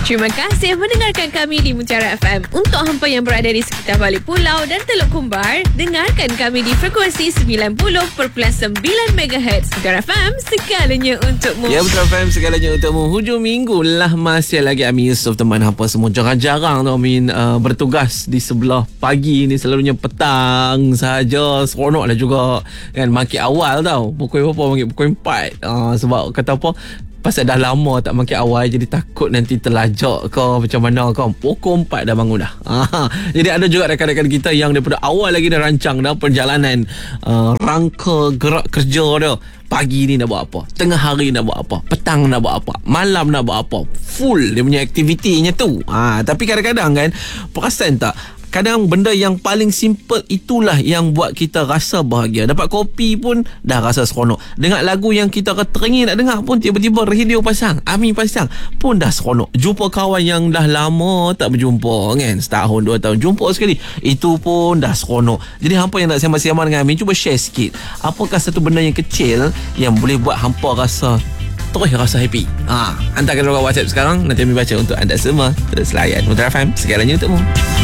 Terima kasih mendengarkan kami di Mutiara FM. Untuk hampa yang berada di sekitar Balik Pulau dan Teluk Kumbar, dengarkan kami di frekuensi 90.9 MHz. Mutiara FM, segalanya untukmu. Ya, Mutiara FM, segalanya untukmu. Hujung minggu lah, masih lagi Amin Yusof teman hampa semua. Jarang-jarang tu Amin bertugas di sebelah pagi ni, selalunya petang sahaja. Seronok lah juga kan, makin awal tau. Pukul berapa? Pukul 4. Sebab kata apa, pasal dah lama tak makin awal, jadi takut nanti terlajak ke macam mana ke. Pukul 4 dah bangun dah. Jadi ada juga rakan-rakan kita yang daripada awal lagi dah rancang dah perjalanan rangka gerak kerja dia. Pagi ni nak buat apa, tengah hari nak buat apa, petang nak buat apa, malam nak buat apa. Full dia punya aktivitinya tu. Tapi kadang-kadang kan, perasan tak, kadang benda yang paling simple itulah yang buat kita rasa bahagia. Dapat kopi pun dah rasa seronok. Dengar lagu yang kita teringin nak dengar pun, tiba-tiba radio pasang, Amin pasang, pun dah seronok. Jumpa kawan yang dah lama tak berjumpa kan, setahun 2 tahun jumpa sekali, itu pun dah seronok. Jadi hampa yang nak sembang-sembang dengan Amin, cuba share sikit, apakah satu benda yang kecil yang boleh buat hampa rasa terus rasa happy. Hantarkan dekat WhatsApp sekarang, nanti Amin baca untuk anda semua. Terus layan Mutiara FM, segalanya untukmu.